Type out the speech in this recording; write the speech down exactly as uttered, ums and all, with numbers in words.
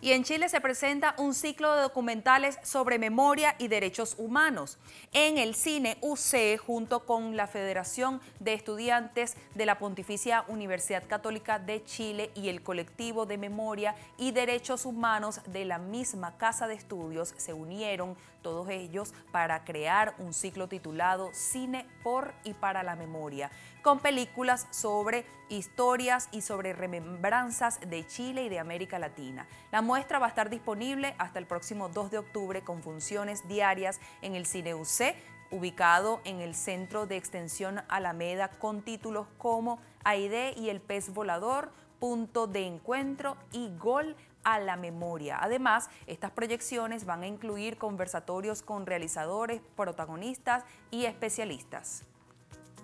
Y en Chile se presenta un ciclo de documentales sobre memoria y derechos humanos. En el Cine U C, junto con la Federación de Estudiantes de la Pontificia Universidad Católica de Chile y el Colectivo de Memoria y Derechos Humanos de la misma Casa de Estudios, se unieron todos ellos para crear un ciclo titulado Cine por y para la Memoria, con películas sobre historias y sobre remembranzas de Chile y de América Latina. La muestra va a estar disponible hasta el próximo dos de octubre con funciones diarias en el Cine U C, ubicado en el Centro de Extensión Alameda, con títulos como Aide y el pez volador, Punto de Encuentro y Gol a la Memoria. Además, estas proyecciones van a incluir conversatorios con realizadores, protagonistas y especialistas.